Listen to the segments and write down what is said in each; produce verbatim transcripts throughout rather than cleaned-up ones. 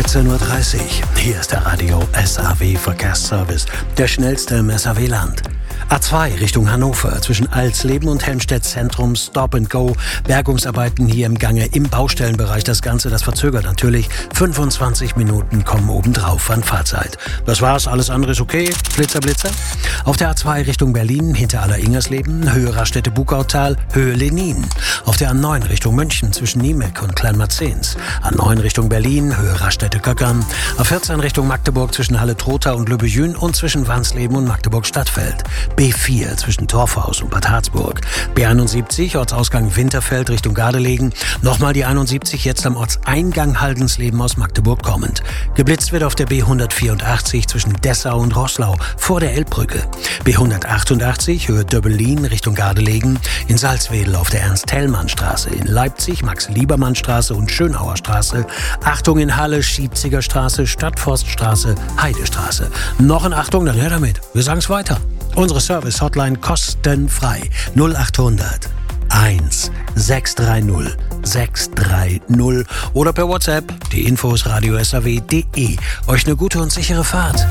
achtzehn Uhr dreißig. Hier ist der Radio S A W Verkehrsservice, der schnellste im S A W-Land. A zwei Richtung Hannover, zwischen Alsleben und Helmstedt Zentrum, Stop and Go. Bergungsarbeiten hier im Gange im Baustellenbereich. Das Ganze, das verzögert natürlich. fünfundzwanzig Minuten kommen obendrauf an Fahrzeit. Das war's, alles andere ist okay. Blitzer, Blitzer. Auf der A zwei Richtung Berlin, hinter Alleringersleben, Höhe Raststätte Bukautal, Höhe Lenin. Auf der A neun Richtung München, zwischen Niemek und Kleinmarzens. A neun Richtung Berlin, Höhe Raststätte Köckern. A vierzehn Richtung Magdeburg, zwischen Halle-Trotha und Lübbejün und zwischen Wansleben und Magdeburg-Stadtfeld. B vier zwischen Torfhaus und Bad Harzburg. B einundsiebzig, Ortsausgang Winterfeld Richtung Gardelegen. Nochmal die einundsiebzig, jetzt am Ortseingang Haldensleben aus Magdeburg kommend. Geblitzt wird auf der B hundertvierundachtzig zwischen Dessau und Roßlau vor der Elbbrücke. B hundertachtundachtzig, Höhe Döbbelin Richtung Gardelegen. In Salzwedel auf der Ernst-Hellmann-Straße. In Leipzig Max-Liebermann-Straße und Schönauer Straße. Achtung in Halle, Schiebziger Straße, Stadtforststraße, Heidestraße. Noch in Achtung, dann her damit. Wir sagen's weiter. Unsere Service-Hotline kostenfrei. null achthundert eins sechs drei null sechs drei null oder per WhatsApp. Die Infos radio s a w punkt de. Euch eine gute und sichere Fahrt.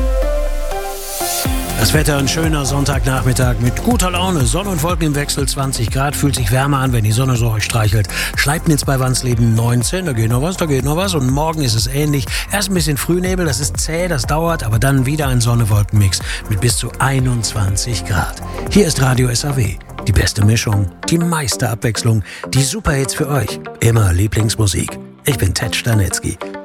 Das Wetter ein schöner Sonntagnachmittag mit guter Laune, Sonne und Wolken im Wechsel, zwanzig Grad, fühlt sich wärmer an, wenn die Sonne so euch streichelt. Schleipnitz bei Wansleben neunzehn, da geht noch was, da geht noch was und morgen ist es ähnlich. Erst ein bisschen Frühnebel, das ist zäh, das dauert, aber dann wieder ein Sonne-Wolken-Mix mit bis zu einundzwanzig Grad. Hier ist Radio S A W, die beste Mischung, die meiste Abwechslung, die Superhits für euch, immer Lieblingsmusik. Ich bin Ted Stanetzky.